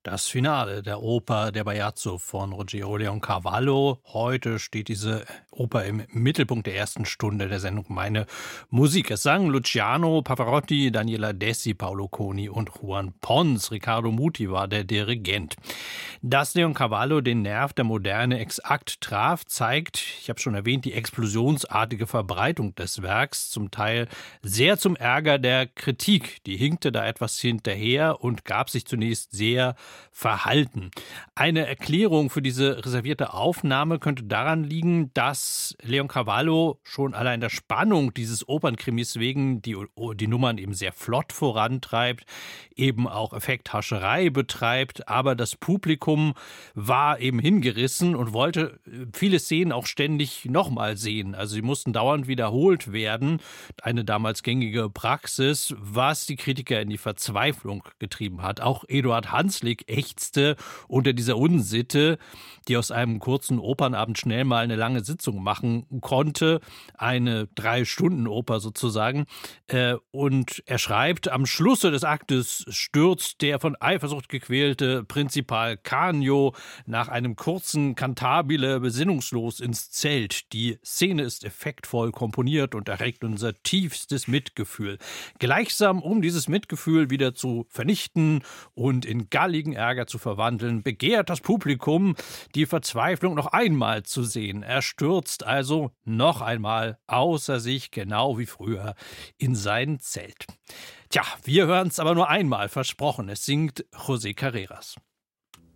Das Finale der Oper Der Bajazzo von Ruggero Leoncavallo. Heute steht diese Oper im Mittelpunkt der ersten Stunde der Sendung Meine Musik. Es sangen Luciano Pavarotti, Daniela Dessi, Paolo Coni und Juan Pons. Riccardo Muti war der Dirigent. Dass Leoncavallo den Nerv der Moderne exakt traf, zeigt, ich habe schon erwähnt, die explosionsartige Verbreitung des Werks, zum Teil sehr zum Ärger der Kritik. Die hinkte da etwas hinterher und gab sich zunächst sehr verhalten. Eine Erklärung für diese reservierte Aufnahme könnte daran liegen, dass Leoncavallo schon allein der Spannung dieses Opernkrimis wegen die Nummern eben sehr flott vorantreibt, eben auch Effekthascherei betreibt, aber das Publikum war eben hingerissen und wollte viele Szenen auch ständig nochmal sehen. Also sie mussten dauernd wiederholt werden, eine damals gängige Praxis, was die Kritiker in die Verzweiflung getrieben hat. Auch Eduard Hanslick ächzte unter dieser Unsitte, die aus einem kurzen Opernabend schnell mal eine lange Sitzung machen konnte, eine 3-Stunden-Oper sozusagen. Und er schreibt, am Schlusse des Aktes stürzt der von Eifersucht gequälte Prinzipal Canio nach einem kurzen Cantabile besinnungslos ins Zelt. Die Szene ist effektvoll komponiert und erregt unser tiefstes Mitgefühl. Gleichsam, um dieses Mitgefühl wieder zu vernichten und in galligen Ärger zu verwandeln, begehrt das Publikum, die Verzweiflung noch einmal zu sehen. Er stürzt also noch einmal außer sich, genau wie früher, in sein Zelt. Tja, wir hören es aber nur einmal, versprochen. Es singt José Carreras.